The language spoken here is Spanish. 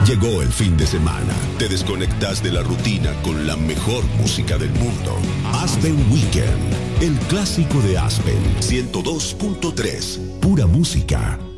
Llegó el fin de semana. Te desconectas de la rutina con la mejor música del mundo. Aspen Weekend, el clásico de Aspen 102.3. Pura música.